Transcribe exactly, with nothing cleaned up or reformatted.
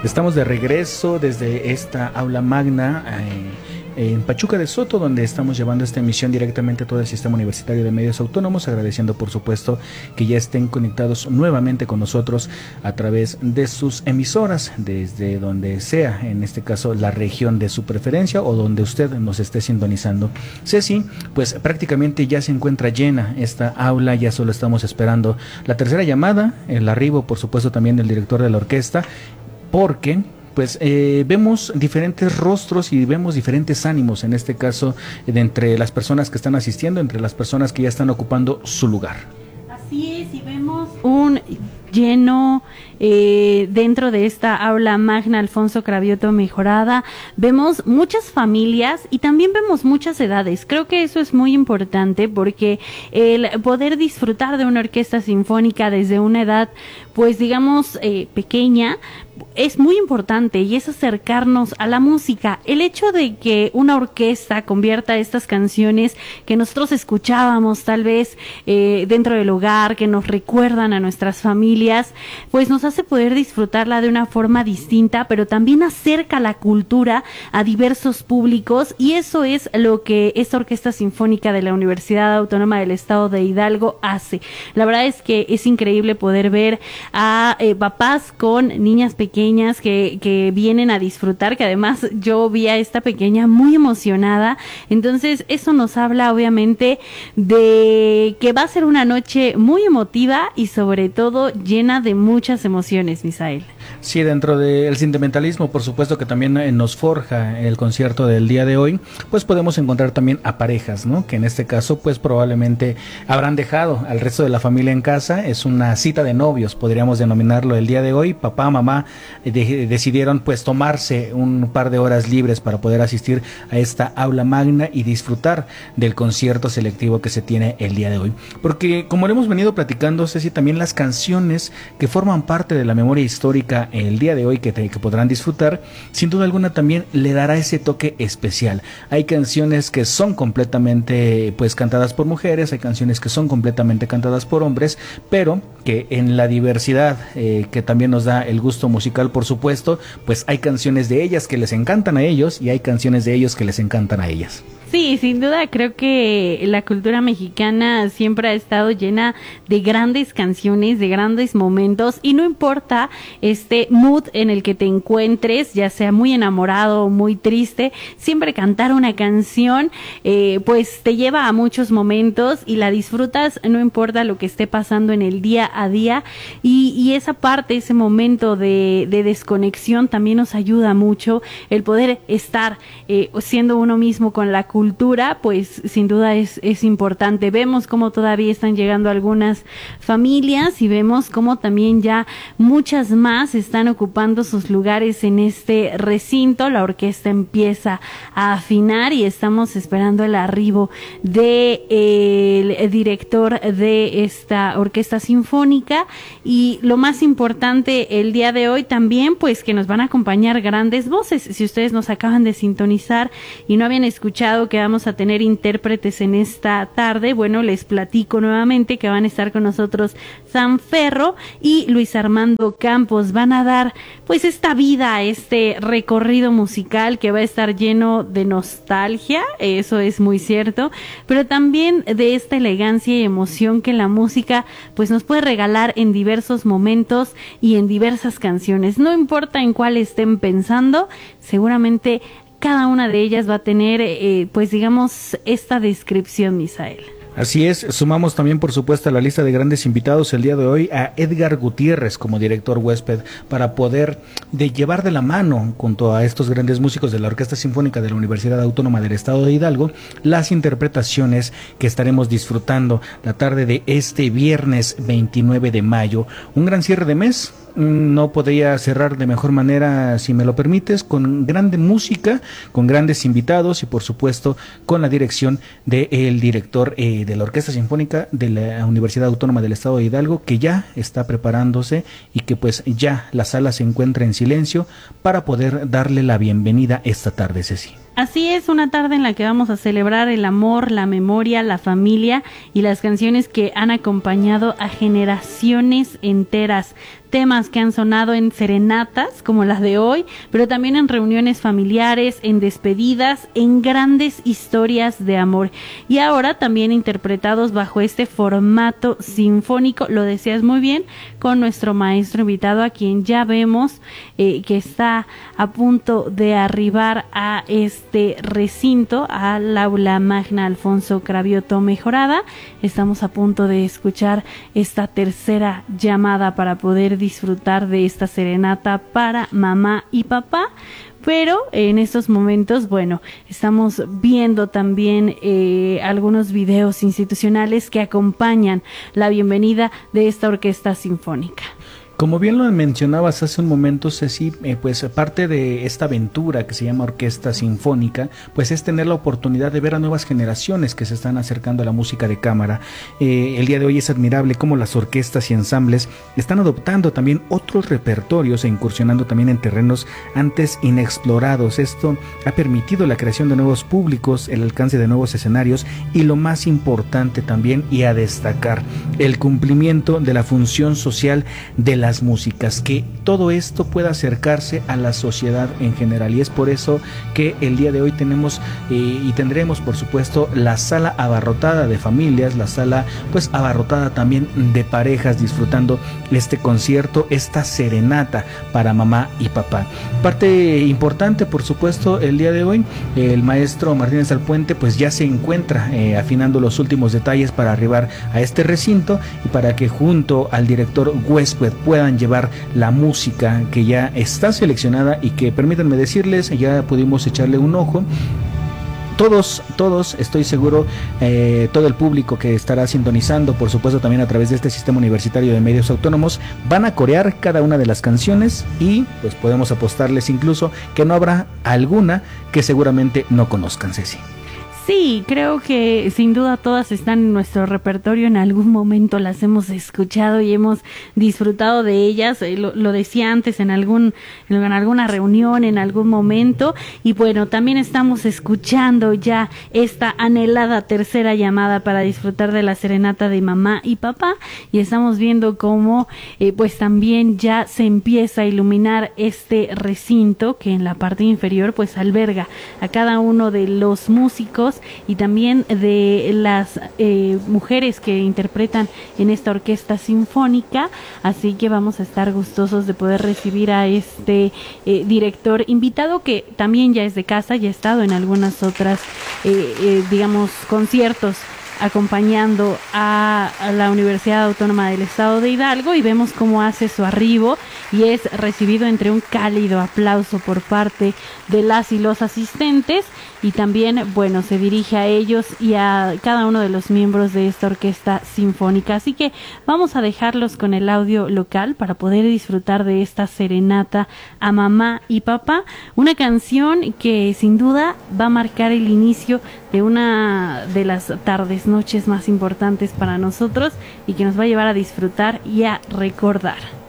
Estamos de regreso desde esta aula magna eh, en Pachuca de Soto, donde estamos llevando esta emisión directamente a todo el Sistema Universitario de Medios Autónomos, agradeciendo por supuesto que ya estén conectados nuevamente con nosotros a través de sus emisoras, desde donde sea, en este caso la región de su preferencia o donde usted nos esté sintonizando. Ceci, pues prácticamente ya se encuentra llena esta aula, ya solo estamos esperando la tercera llamada, el arribo por supuesto también del director de la orquesta, porque pues eh, vemos diferentes rostros y vemos diferentes ánimos, en este caso, de entre las personas que están asistiendo, entre las personas que ya están ocupando su lugar. Así es, y vemos un lleno eh, dentro de esta aula magna Alfonso Cravioto Mejorada. Vemos muchas familias y también vemos muchas edades. Creo que eso es muy importante porque el poder disfrutar de una orquesta sinfónica desde una edad, pues digamos, eh, pequeña, es muy importante y es acercarnos a la música. El hecho de que una orquesta convierta estas canciones que nosotros escuchábamos tal vez eh, dentro del hogar, que nos recuerdan a nuestras familias, pues nos hace poder disfrutarla de una forma distinta, pero también acerca la cultura a diversos públicos, y eso es lo que esta Orquesta Sinfónica de la Universidad Autónoma del Estado de Hidalgo hace. La verdad es que es increíble poder ver a eh, papás con niñas pequeñas que, que vienen a disfrutar, que además yo vi a esta pequeña muy emocionada. Entonces eso nos habla obviamente de que va a ser una noche muy emotiva y sobre todo llena de muchas emociones, Misael. Sí, dentro del sentimentalismo, por supuesto que también eh, nos forja el concierto del día de hoy, pues podemos encontrar también a parejas, ¿no? Que en este caso, pues probablemente habrán dejado al resto de la familia en casa. Es una cita de novios, podríamos denominarlo el día de hoy. Papá, mamá eh, de, decidieron pues tomarse un par de horas libres para poder asistir a esta aula magna y disfrutar del concierto selectivo que se tiene el día de hoy. Porque como lo hemos venido platicando, Ceci, también las canciones que forman parte de la memoria histórica el día de hoy que, te, que podrán disfrutar, sin duda alguna también le dará ese toque especial. Hay canciones que son completamente pues cantadas por mujeres, hay canciones que son completamente cantadas por hombres, pero que en la diversidad eh, que también nos da el gusto musical, por supuesto, pues hay canciones de ellas que les encantan a ellos y hay canciones de ellos que les encantan a ellas. Sí, sin duda creo que la cultura mexicana siempre ha estado llena de grandes canciones, de grandes momentos, y no importa este mood en el que te encuentres, ya sea muy enamorado o muy triste, siempre cantar una canción eh, pues te lleva a muchos momentos y la disfrutas, no importa lo que esté pasando en el día a día, y, y esa parte, ese momento de, de desconexión también nos ayuda mucho, el poder estar eh, siendo uno mismo con la cultura cultura, pues sin duda es, es importante. Vemos cómo todavía están llegando algunas familias y vemos cómo también ya muchas más están ocupando sus lugares en este recinto. La orquesta empieza a afinar y estamos esperando el arribo de eh, el director de esta orquesta sinfónica, y lo más importante el día de hoy también, pues que nos van a acompañar grandes voces. Si ustedes nos acaban de sintonizar y no habían escuchado que vamos a tener intérpretes en esta tarde, bueno, les platico nuevamente que van a estar con nosotros Sam Ferro y Luis Armando Campos. Van a dar pues esta vida, este recorrido musical que va a estar lleno de nostalgia, eso es muy cierto, pero también de esta elegancia y emoción que la música pues nos puede regalar en diversos momentos y en diversas canciones. No importa en cuál estén pensando, seguramente cada una de ellas va a tener, eh, pues digamos, esta descripción, Misael. Así es, sumamos también por supuesto a la lista de grandes invitados el día de hoy a Edgar Gutiérrez como director huésped, para poder de llevar de la mano junto a estos grandes músicos de la Orquesta Sinfónica de la Universidad Autónoma del Estado de Hidalgo las interpretaciones que estaremos disfrutando la tarde de este viernes veintinueve de mayo, un gran cierre de mes. No podría cerrar de mejor manera, si me lo permites, con grande música, con grandes invitados y por supuesto con la dirección del director eh, de la Orquesta Sinfónica de la Universidad Autónoma del Estado de Hidalgo, que ya está preparándose y que pues ya la sala se encuentra en silencio para poder darle la bienvenida esta tarde, Ceci. Así es, una tarde en la que vamos a celebrar el amor, la memoria, la familia y las canciones que han acompañado a generaciones enteras temas que han sonado en serenatas como las de hoy, pero también en reuniones familiares, en despedidas, en grandes historias de amor. Y ahora también interpretados bajo este formato sinfónico, lo decías muy bien, con nuestro maestro invitado, a quien ya vemos eh, que está a punto de arribar a este recinto, al aula magna Alfonso Cravioto Mejorada. Estamos a punto de escuchar esta tercera llamada para poder disfrutar de esta serenata para mamá y papá. Pero en estos momentos, bueno, estamos viendo también eh, algunos videos institucionales que acompañan la bienvenida de esta orquesta sinfónica. Como bien lo mencionabas hace un momento, Ceci, eh, pues parte de esta aventura que se llama Orquesta Sinfónica, pues es tener la oportunidad de ver a nuevas generaciones que se están acercando a la música de cámara. Eh, el día de hoy es admirable cómo las orquestas y ensambles están adoptando también otros repertorios e incursionando también en terrenos antes inexplorados. Esto ha permitido la creación de nuevos públicos, el alcance de nuevos escenarios y, lo más importante también y a destacar, el cumplimiento de la función social de la las músicas, que todo esto pueda acercarse a la sociedad en general, y es por eso que el día de hoy tenemos eh, y tendremos por supuesto la sala abarrotada de familias, la sala pues abarrotada también de parejas disfrutando este concierto, esta serenata para mamá y papá. Parte importante por supuesto el día de hoy, el maestro Martínez Alpuente pues ya se encuentra eh, afinando los últimos detalles para arribar a este recinto y para que junto al director huésped puedan llevar la música que ya está seleccionada y que, permítanme decirles, ya pudimos echarle un ojo. Todos, todos, estoy seguro, eh, todo el público que estará sintonizando, por supuesto también a través de este sistema universitario de medios autónomos, van a corear cada una de las canciones y pues podemos apostarles incluso que no habrá alguna que seguramente no conozcan, Ceci. Sí, creo que sin duda todas están en nuestro repertorio, en algún momento las hemos escuchado y hemos disfrutado de ellas, eh, lo, lo decía antes, en algún en alguna reunión, en algún momento, y bueno, también estamos escuchando ya esta anhelada tercera llamada para disfrutar de la serenata de mamá y papá, y estamos viendo cómo eh, pues también ya se empieza a iluminar este recinto que en la parte inferior pues alberga a cada uno de los músicos y también de las eh, mujeres que interpretan en esta orquesta sinfónica, así que vamos a estar gustosos de poder recibir a este eh, director invitado, que también ya es de casa, ya ha estado en algunas otras eh, eh, digamos conciertos acompañando a, a la Universidad Autónoma del Estado de Hidalgo, y vemos cómo hace su arribo y es recibido entre un cálido aplauso por parte de las y los asistentes, y también, bueno, se dirige a ellos y a cada uno de los miembros de esta orquesta sinfónica. Así que vamos a dejarlos con el audio local para poder disfrutar de esta serenata a mamá y papá, una canción que sin duda va a marcar el inicio de una de las tardes, noches más importantes para nosotros y que nos va a llevar a disfrutar y a recordar.